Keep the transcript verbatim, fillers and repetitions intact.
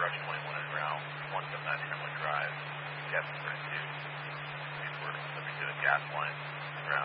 Rush Point one is around one seven nine Tremont Drive, gas burning two. We're subject to the gas line.